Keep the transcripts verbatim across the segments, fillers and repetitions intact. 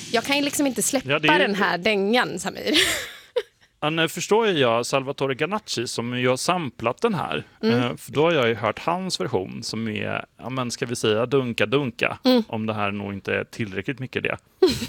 Jag kan ju liksom inte släppa Ja, det är- den här dängan, Samir. Ja, nu förstår ju jag Salvatore Ganacci som ju har samplat den här. Mm. Eh, för då har jag ju hört hans version som är, ja men ska vi säga dunka-dunka. Mm. Om det här nog inte är tillräckligt mycket det.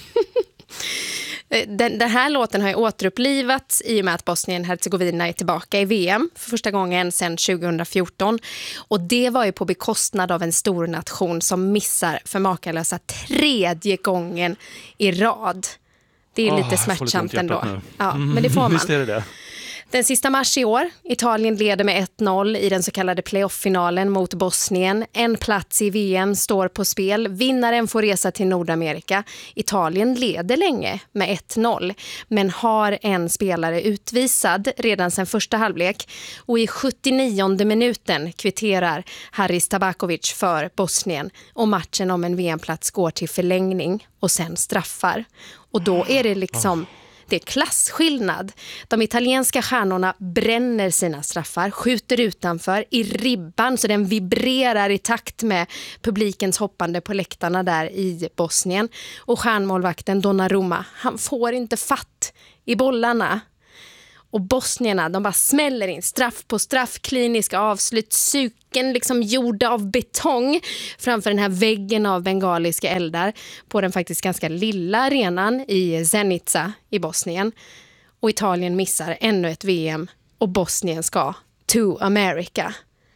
Den, den här låten har ju återupplivats i och med att Bosnien-Hercegovina är tillbaka i V M för första gången sedan tjugo fjorton. Och det var ju på bekostnad av en stor nation som missar för makalösa tredje gången i rad. Det är Åh, lite jag får lite ont smärtsamt i hjärtat ändå. nu. Ja, men det får man. Visst är det det. Den sista mars i år, Italien leder med ett noll i den så kallade playoff-finalen mot Bosnien. En plats i V M står på spel. Vinnaren får resa till Nordamerika. Italien leder länge med ett noll, men har en spelare utvisad redan sedan första halvlek. Och i sjuttionionde minuten kvitterar Haris Tabakovic för Bosnien. Och matchen om en V M-plats går till förlängning och sen straffar. Och då är det liksom... Det är klassskillnad. De italienska stjärnorna bränner sina straffar, skjuter utanför i ribban så den vibrerar i takt med publikens hoppande på läktarna där i Bosnien. Och stjärnmålvakten Donnarumma, han får inte fatt i bollarna. Och bosnierna, de bara smäller in straff på straff, kliniska avslut, suken liksom gjorda av betong framför den här väggen av bengaliska eldar på den faktiskt ganska lilla arenan i Zenica i Bosnien. Och Italien missar ännu ett V M och Bosnien ska to America.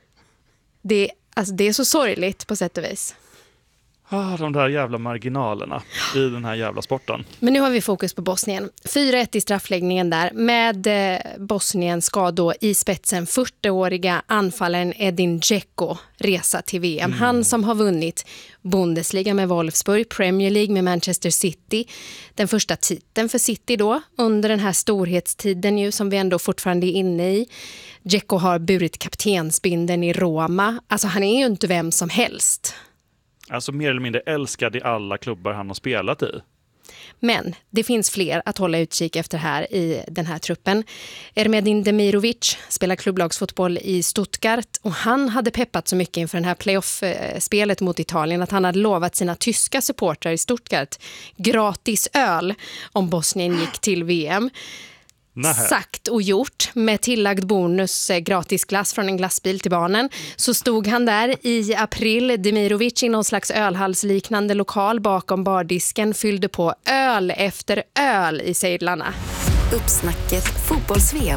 Det, alltså det är så sorgligt på sätt och vis. Ah, de där jävla marginalerna i den här jävla sporten. Men nu har vi fokus på Bosnien. fyra ett i straffläggningen där. Med eh, Bosnien ska då i spetsen fyrtioåriga anfallaren Edin Dzeko resa till V M. Mm. Han som har vunnit Bundesliga med Wolfsburg, Premier League med Manchester City. Den första titeln för City då under den här storhetstiden ju, som vi ändå fortfarande är inne i. Dzeko har burit kaptensbinden i Roma. Alltså han är ju inte vem som helst. Alltså mer eller mindre älskad i alla klubbar han har spelat i. Men det finns fler att hålla utkik efter här i den här truppen. Ermedin Demirovic spelar klubblagsfotboll i Stuttgart och han hade peppat så mycket inför den här playoff-spelet mot Italien att han hade lovat sina tyska supportrar i Stuttgart gratis öl om Bosnien gick till V M. Nähe. Sagt och gjort, med tillagd bonus eh, gratis glass från en glassbil till barnen, så stod han där i april, Demirovic, i någon slags ölhalsliknande lokal bakom bardisken, fyllde på öl efter öl i sedlarna. Uppsnacket fotbolls-V M.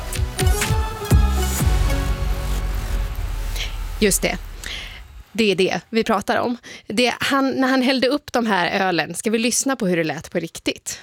Just det. Det är det vi pratar om. Det, han, när han hällde upp de här ölen, ska vi lyssna på hur det lät på riktigt?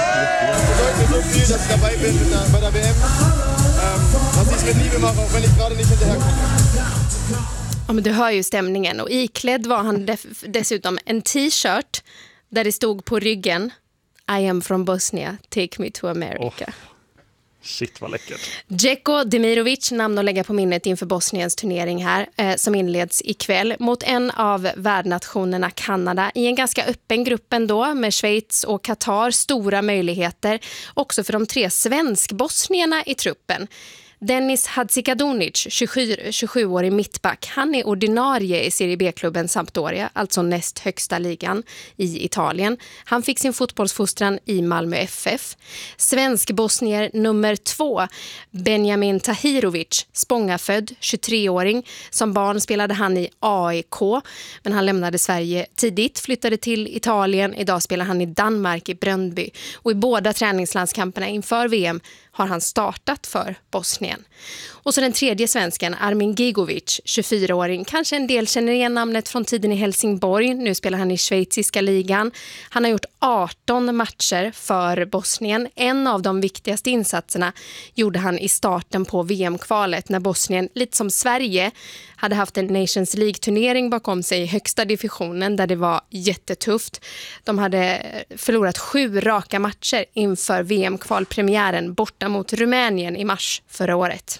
Ja, men du hör ju stämningen. Och iklädd var han def- dessutom en t-shirt där det stod på ryggen I am from Bosnia, take me to America. Oh. Shit, vad läckert. Dzeko Demirovic, namn att lägga på minnet inför Bosniens turnering här, eh, som inleds ikväll mot en av värdnationerna Kanada i en ganska öppen grupp ändå med Schweiz och Qatar. Stora möjligheter också för de tre svensk-bosnierna i truppen. Dennis Hadzikadunic, tjugosju-årig mittback, han är ordinarie i Serie B-klubben Sampdoria, alltså näst högsta ligan i Italien. Han fick sin fotbollsfostran i Malmö F F. Svensk-bosnier nummer två, Benjamin Tahirovic, Spångafödd, tjugotre-åring. Som barn spelade han i A I K, men han lämnade Sverige tidigt, flyttade till Italien. Idag spelar han i Danmark i Brøndby. Och i båda träningslandskamperna inför V M har han startat för Bosnien. Och så den tredje svensken, Armin Gigovic, tjugofyra-åring. Kanske en del känner igen namnet från tiden i Helsingborg. Nu spelar han i schweiziska ligan. Han har gjort arton matcher för Bosnien. En av de viktigaste insatserna gjorde han i starten på V M-kvalet när Bosnien, lite som Sverige, hade haft en Nations League-turnering bakom sig i högsta divisionen där det var jättetufft. De hade förlorat sju raka matcher inför V M-kvalpremiären borta mot Rumänien i mars förra året.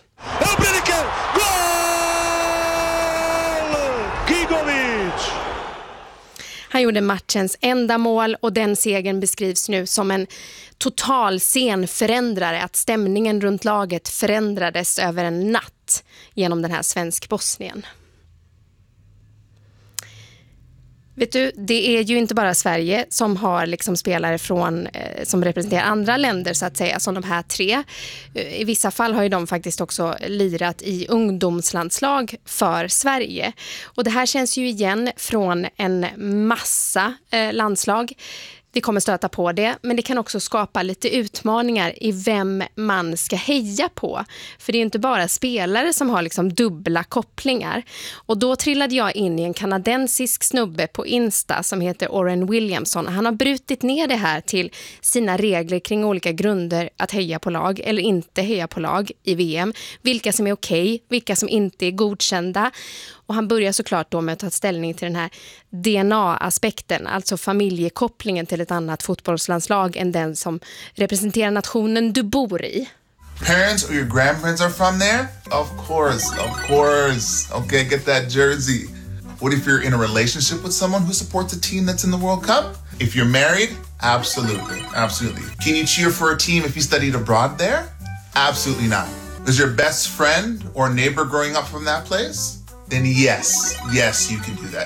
Han gjorde matchens enda mål och den segern beskrivs nu som en total scenförändrare, att stämningen runt laget förändrades över en natt genom den här svensk-Bosnien. Vet du, det är ju inte bara Sverige som har liksom spelare från, eh, som representerar andra länder så att säga, som de här tre. I vissa fall har ju de faktiskt också lirat i ungdomslandslag för Sverige. Och det här känns ju igen från en massa eh, landslag. Vi kommer stöta på det, men det kan också skapa lite utmaningar i vem man ska heja på. För det är ju inte bara spelare som har liksom dubbla kopplingar. Och då trillade jag in i en kanadensisk snubbe på Insta som heter Oren Williamson. Han har brutit ner det här till sina regler kring olika grunder att heja på lag eller inte heja på lag i V M. Vilka som är okej, vilka som inte är godkända. Och han börjar såklart då med att ta ställning till den här D N A-aspekten, alltså familjekopplingen till ett annat fotbollslandslag än den som representerar nationen du bor i. Parents or your grandparents are from there? Of course, of course. Okay, get that jersey. What if you're in a relationship with someone who supports a team that's in the World Cup? If you're married? Absolutely, absolutely. Can you cheer for a team if you studied abroad there? Absolutely not. Is your best friend or neighbor growing up from that place? Then yes, yes you can do that.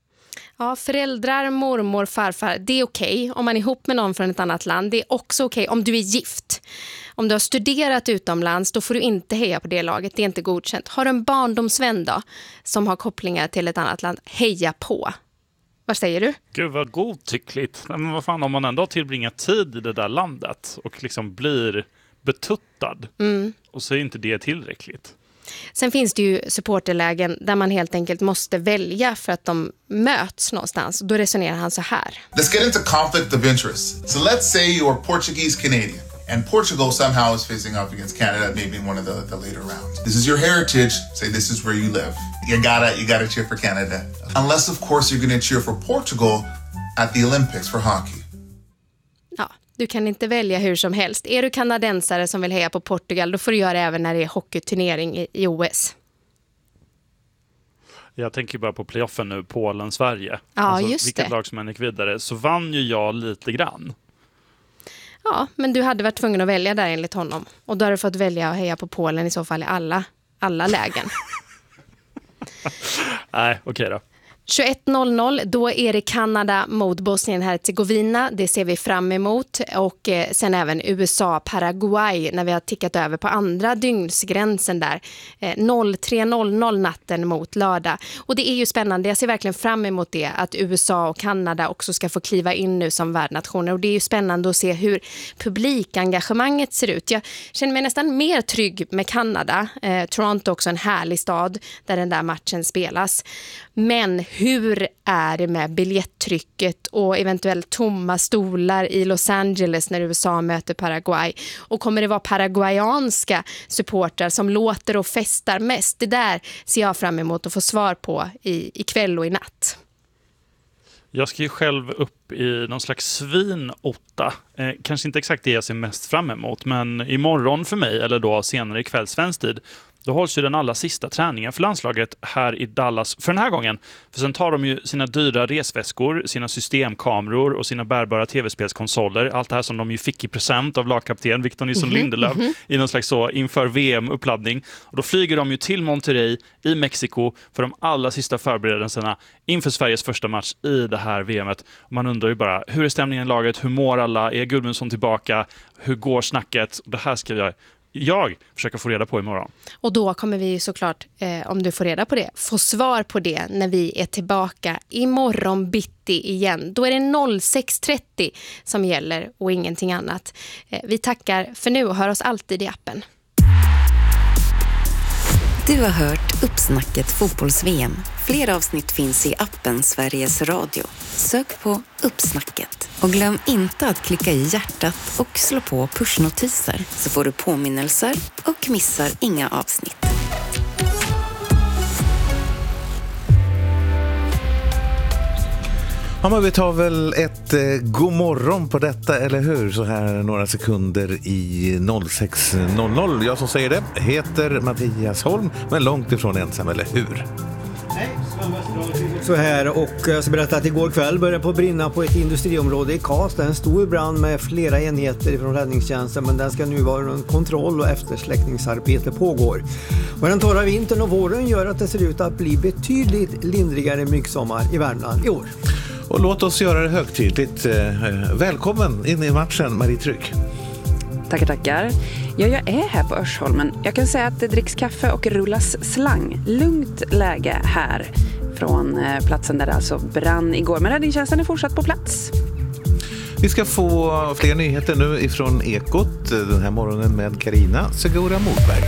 Ja, föräldrar, mormor, farfar, det är okej om man är ihop med någon från ett annat land. Det är också okej om du är gift. Om du har studerat utomlands, då får du inte heja på det laget. Det är inte godkänt. Har du en barndomsvän då, som har kopplingar till ett annat land, heja på. Vad säger du? Gud vad godtyckligt. Men vad fan, om man ändå tillbringar tid i det där landet och liksom blir betuttad mm. och så är inte det tillräckligt. Sen finns det ju supporterlägen där man helt enkelt måste välja för att de möts någonstans. Då resonerar han så här. Let's get into conflict of interest. So let's say you're Portuguese Canadian and Portugal somehow is facing up against Canada maybe in one of the, the later rounds. This is your heritage. Say this is where you live. You gotta, you gotta cheer for Canada. Unless of course you're gonna cheer for Portugal at the Olympics for hockey. Ja, du kan inte välja hur som helst. Är du kanadensare som vill heja på Portugal, då får du göra det även när det är hockeyturnering i, i O S. Jag tänker bara på playoffen nu, Polen-Sverige. Ja, alltså, just vilket det. lag som än gick vidare, så vann ju jag lite grann. Ja, men du hade varit tvungen att välja där enligt honom. Och då har du fått välja att heja på Polen i så fall i alla, alla lägen. Nej, okej då. tjugoett noll noll, då är det Kanada mot Bosnien-Hercegovina. Det ser vi fram emot. Och eh, sen även U S A-Paraguay när vi har tickat över på andra dygnsgränsen där. Eh, noll tre noll noll natten mot lördag. Och det är ju spännande. Jag ser verkligen fram emot det. Att U S A och Kanada också ska få kliva in nu som värdnationer. Och det är ju spännande att se hur publikengagemanget ser ut. Jag känner mig nästan mer trygg med Kanada. Eh, Toronto också en härlig stad där den där matchen spelas. Men hur är det med biljetttrycket och eventuellt tomma stolar i Los Angeles när U S A möter Paraguay? Och kommer det vara paraguayanska supportrar som låter och festar mest? Det där ser jag fram emot att få svar på i, i kväll och i natt. Jag ska ju själv upp i någon slags svinotta. Eh, kanske inte exakt det jag ser mest fram emot, men imorgon för mig, eller då senare i kväll svensk tid, då hålls ju den allra sista träningen för landslaget här i Dallas för den här gången. För sen tar de ju sina dyra resväskor, sina systemkameror och sina bärbara tv-spelskonsoler. Allt det här som de ju fick i present av lagkapten Victor Nilsson mm-hmm, Lindelöf mm-hmm. i någon slags så inför V M-uppladdning. Och då flyger de ju till Monterrey i Mexiko för de allra sista förberedelserna inför Sveriges första match i det här V M:et. Och man undrar ju bara, hur är stämningen i laget? Hur mår alla? Är Gudmundsson tillbaka? Hur går snacket? Och det här ska jag... jag försöker få reda på imorgon. Och då kommer vi såklart, eh, om du får reda på det, få svar på det när vi är tillbaka imorgon bitti igen. Då är det noll sex trettio som gäller och ingenting annat. Eh, vi tackar för nu och hör oss alltid i appen. Du har hört Uppsnacket fotbolls-V M. Fler avsnitt finns i appen Sveriges Radio. Sök på Uppsnacket. Och glöm inte att klicka i hjärtat och slå på pushnotiser så får du påminnelser och missar inga avsnitt. Ja, men vi tar väl ett eh, god morgon på detta, eller hur? Så här några sekunder i noll sex noll noll. Jag som säger det heter Mattias Holm, men långt ifrån ensam, eller hur? Nej, Sven Westerdahl. Så här, och jag ska berätta att igår kväll började på brinna på ett industriområde i Karlstad. En stor brand med flera enheter från räddningstjänsten, men den ska nu vara under kontroll och eftersläckningsarbete pågår. Och den torra vintern och våren gör att det ser ut att bli betydligt lindrigare myggsommar i Värmland i år. Och låt oss göra det högtidligt. Välkommen in i matchen, Marie Trygg. Tackar, tackar. Ja, jag är här på Örsholmen. Jag kan säga att det dricks kaffe och rullas slang. Lugnt läge här från platsen där det alltså brann igår. Men räddningstjänsten är fortsatt på plats. Vi ska få fler nyheter nu ifrån Ekot den här morgonen med Carina Segura Mordberg.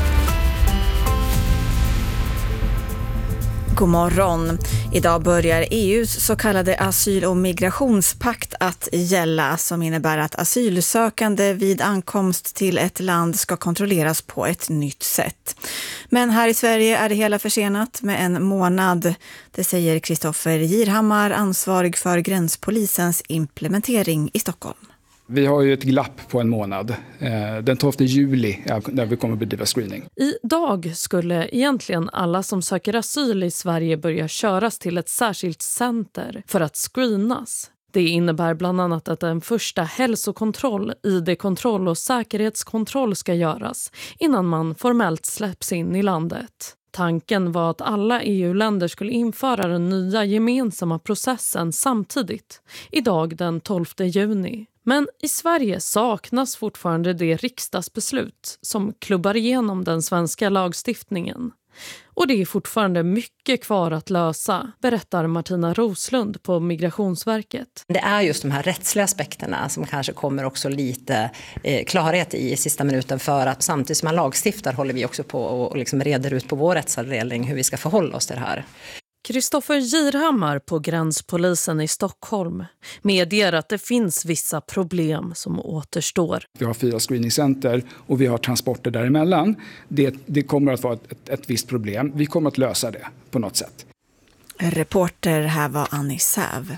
God morgon. Idag börjar E U:s så kallade asyl- och migrationspakt att gälla, som innebär att asylsökande vid ankomst till ett land ska kontrolleras på ett nytt sätt. Men här i Sverige är det hela försenat med en månad. Det säger Kristoffer Girhammar, ansvarig för gränspolisens implementering i Stockholm. Vi har ju ett glapp på en månad. Den tolfte juli där vi kommer bedriva screening. Idag skulle egentligen alla som söker asyl i Sverige börja köras till ett särskilt center för att screenas. Det innebär bland annat att en första hälsokontroll, I D-kontroll och säkerhetskontroll ska göras innan man formellt släpps in i landet. Tanken var att alla E U-länder skulle införa den nya gemensamma processen samtidigt, idag den tolfte juni. Men i Sverige saknas fortfarande det riksdagsbeslut som klubbar igenom den svenska lagstiftningen. Och det är fortfarande mycket kvar att lösa, berättar Martina Roslund på Migrationsverket. Det är just de här rättsliga aspekterna som kanske kommer också lite eh, klarhet i, i sista minuten, för att samtidigt som man lagstiftar håller vi också på och, och liksom reder ut på vår rättsavdelning hur vi ska förhålla oss till det här. Kristoffer Girhammar på gränspolisen i Stockholm medger att det finns vissa problem som återstår. Vi har fyra screeningcenter och vi har transporter däremellan. Det, det kommer att vara ett, ett, ett visst problem. Vi kommer att lösa det på något sätt. Reporter här var Annie Säv.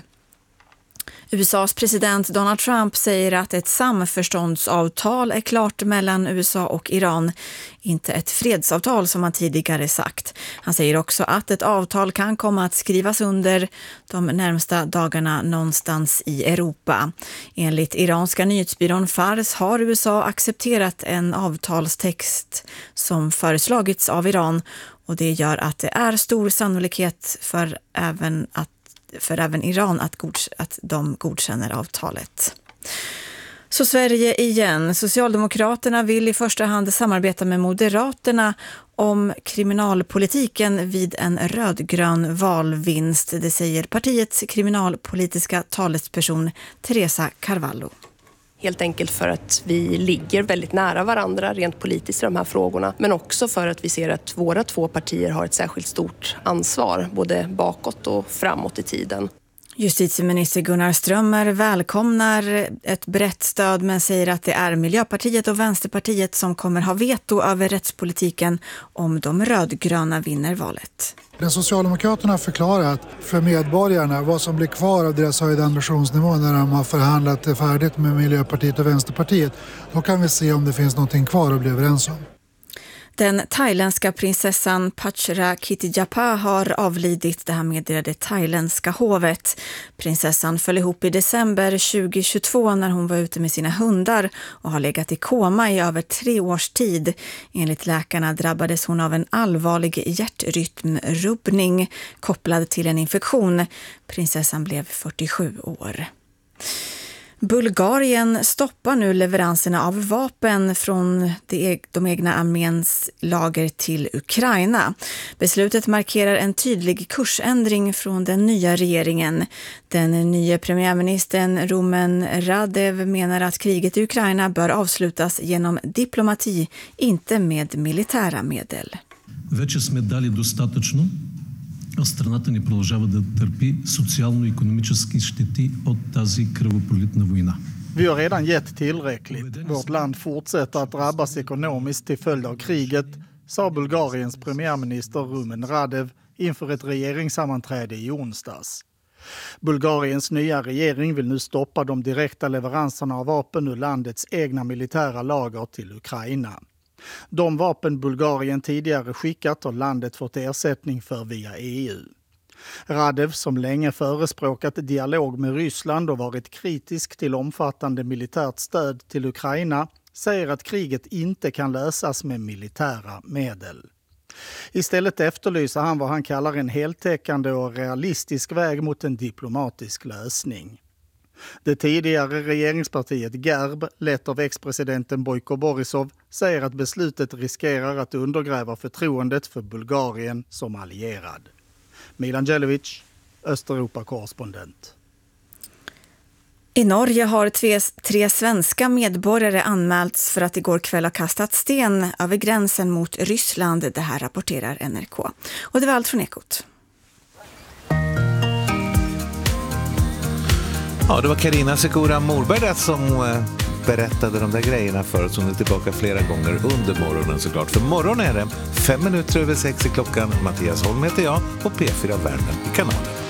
U S A:s president Donald Trump säger att ett samförståndsavtal är klart mellan U S A och Iran, inte ett fredsavtal som han tidigare sagt. Han säger också att ett avtal kan komma att skrivas under de närmsta dagarna någonstans i Europa. Enligt iranska nyhetsbyrån Fars har U S A accepterat en avtalstext som föreslagits av Iran, och det gör att det är stor sannolikhet för även att för även Iran att, godk- att de godkänner avtalet. Så Sverige igen. Socialdemokraterna vill i första hand samarbeta med Moderaterna om kriminalpolitiken vid en rödgrön valvinst. Det säger partiets kriminalpolitiska talesperson Teresa Carvalho. Helt enkelt för att vi ligger väldigt nära varandra rent politiskt i de här frågorna. Men också för att vi ser att våra två partier har ett särskilt stort ansvar, både bakåt och framåt i tiden. Justitieminister Gunnar Strömmer välkomnar ett brett stöd, men säger att det är Miljöpartiet och Vänsterpartiet som kommer ha veto över rättspolitiken om de rödgröna vinner valet. Den Socialdemokraterna har förklarat för medborgarna vad som blir kvar av deras höjda ambitionsnivå när de har förhandlat det färdigt med Miljöpartiet och Vänsterpartiet. Då kan vi se om det finns någonting kvar att bli överens om. Den thailändska prinsessan Pachra Kitijapa har avlidit, det här meddelade thailändska hovet. Prinsessan föll ihop i december tjugohundratjugotvå när hon var ute med sina hundar och har legat i koma i över tre års tid. Enligt läkarna drabbades hon av en allvarlig hjärtrytmrubbning kopplad till en infektion. Prinsessan blev fyrtiosju år. Bulgarien stoppar nu leveranserna av vapen från de egna arméns lager till Ukraina. Beslutet markerar en tydlig kursändring från den nya regeringen. Den nya premiärministern Rumen Radev menar att kriget i Ukraina bör avslutas genom diplomati, inte med militära medel. Страната ни продължава да търпи социално-икономически щети от тази кръвопролитна война. Vi har redan gett tillräckligt. Vårt land fortsätter att drabbas ekonomiskt till följd av kriget, sa Bulgariens premiärminister Rumen Radev inför ett regeringssammanträde i onsdags. Bulgariens nya regering vill nu stoppa de direkta leveranserna av vapen ur landets egna militära lager till Ukraina. De vapen Bulgarien tidigare skickat har landet fått ersättning för via E U. Radev, som länge förespråkat dialog med Ryssland och varit kritisk till omfattande militärt stöd till Ukraina, säger att kriget inte kan lösas med militära medel. Istället efterlyser han vad han kallar en heltäckande och realistisk väg mot en diplomatisk lösning. Det tidigare regeringspartiet G E R B, lett av ex-presidenten Bojko Borisov, säger att beslutet riskerar att undergräva förtroendet för Bulgarien som allierad. Milan Djelevic, Östeuropa-korrespondent. I Norge har tre, tre svenska medborgare anmälts för att igår kväll ha kastat sten över gränsen mot Ryssland. Det här rapporterar N R K. Och det var allt från Ekot. Ja, det var Carina Sekura Morberg som berättade de där grejerna för oss. Hon är tillbaka flera gånger under morgonen såklart. För morgon är det fem minuter över sex i klockan. Mattias Holm heter jag och P fyra Värmland i kanalen.